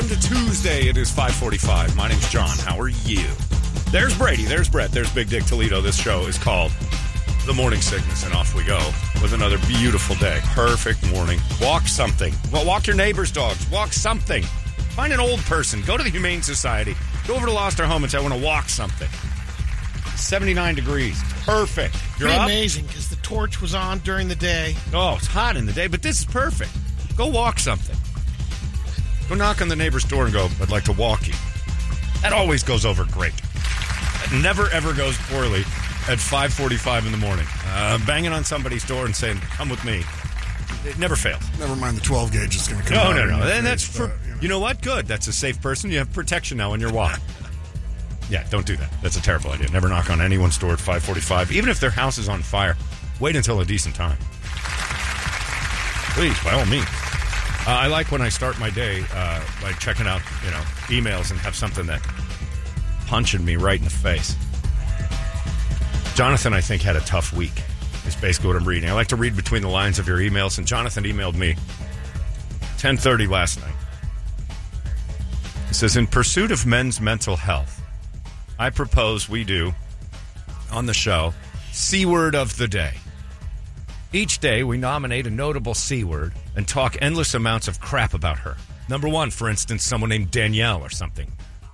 on to Tuesday. It is 5:45. My name's John. How are you? There's Brady. There's Brett. There's Big Dick Toledo. This show is called The Morning Sickness, and off we go with another beautiful day. Perfect morning. Walk something. Well, walk your neighbor's dogs. Walk something. Find an old person. Go to the Humane Society. Go over to Lost Our Home and say, I want to walk something. 79 degrees. Perfect. You're Pretty up? amazing because the torch was on during the day. Oh, it's hot in the day, but this is perfect. Go walk something. Go knock on the neighbor's door and go, I'd like to walk you. That always goes over great. It never, ever goes poorly at 5:45 in the morning. Banging on somebody's door and saying, come with me. It never fails. Never mind the 12 gauge is going to come out. No. in your And that's face, for, but, you know what? Good. That's a safe person. You have protection now on your walk. Yeah, don't do that. That's a terrible idea. Never knock on anyone's door at 5:45. Even if their house is on fire, wait until a decent time. Please, by all means. I like when I start my day by checking out, emails and have something that punching me right in the face. Jonathan, I think, had a tough week. Is basically what I'm reading. I like to read between the lines of your emails, and Jonathan emailed me 10:30 last night. He says, in pursuit of men's mental health, I propose we do, on the show, C-word of the day. Each day, we nominate a notable C-word and talk endless amounts of crap about her. Number one, for instance, someone named Danielle or something.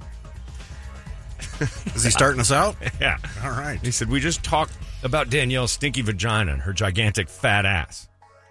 Is he starting us out? Yeah. All right. He said, we just talked about Danielle's stinky vagina and her gigantic fat ass.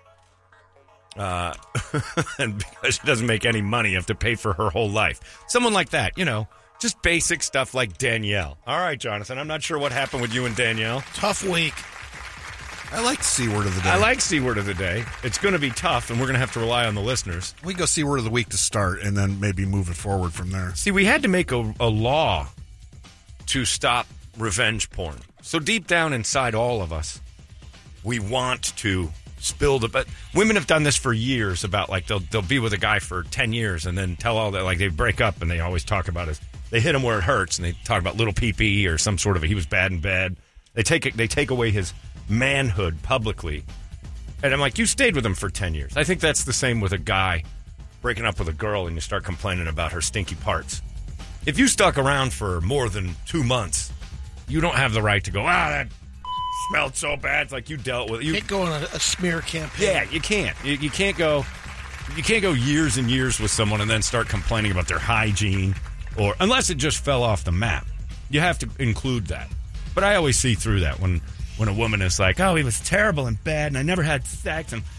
And because she doesn't make any money, you have to pay for her whole life. Someone like that, just basic stuff like Danielle. All right, Jonathan, I'm not sure what happened with you and Danielle. Tough week. I like C-word of the day. I like C-word of the day. It's going to be tough, and we're going to have to rely on the listeners. We go C-word of the week to start, and then maybe move it forward from there. See, we had to make a law to stop revenge porn. So deep down inside all of us, we want to spill the... But women have done this for years about, like, they'll be with a guy for 10 years and then tell all that, like, they break up and they always talk about his... They hit him where it hurts, and they talk about little pee-pee or some sort of... He was bad in bed. They take away his manhood publicly. And I'm like, you stayed with him for 10 years. I think that's the same with a guy breaking up with a girl and you start complaining about her stinky parts. If you stuck around for more than 2 months, you don't have the right to go, that smelled so bad. It's like you dealt with it. You can't go on a smear campaign. Yeah, you can't. You can't go years and years with someone and then start complaining about their hygiene, or unless it just fell off the map. You have to include that. But I always see through that when a woman is like, oh, he was terrible and bad and I never had sex and